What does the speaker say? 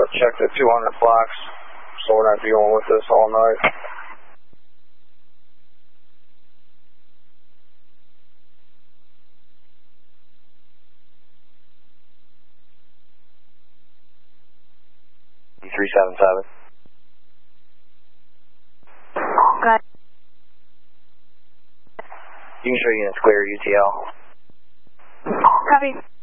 check the 200 blocks, so we're not dealing with this all night. D377. Good. You can show units clear, UTL. Copy.